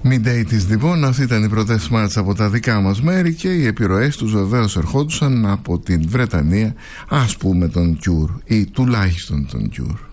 Midday της λοιπόν, αυτή ήταν η πρώτη μάτσα από τα δικά μας μέρη και οι επιρροές τους βεβαίως ερχόντουσαν από την Βρετανία, ας πούμε τον Cure ή τουλάχιστον τον Cure.